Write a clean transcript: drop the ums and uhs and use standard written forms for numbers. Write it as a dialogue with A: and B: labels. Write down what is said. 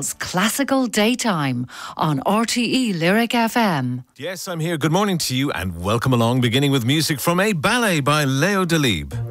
A: Paul's Classical Daytime on RTE Lyric FM.
B: Yes, I'm here. Good morning to you and welcome along, beginning with music from a ballet by Leo Delibes.